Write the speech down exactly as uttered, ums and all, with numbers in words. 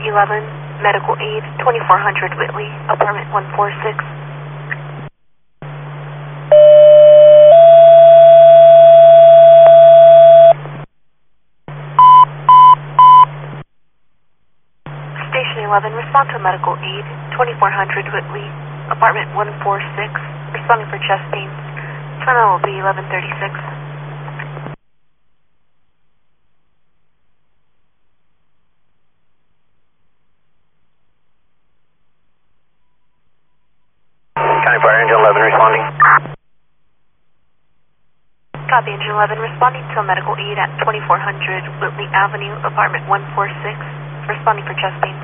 eleven, medical aid, twenty-four hundred Whitley, apartment one forty-six. Station eleven, respond to medical aid, twenty-four hundred Whitley, apartment one forty-six, responding for chest pains. Final will be eleven thirty-six. County Fire Engine eleven responding. Copy, Engine eleven responding to a medical aid at twenty-four hundred Whitley Avenue, apartment one forty-six, responding for chest pains.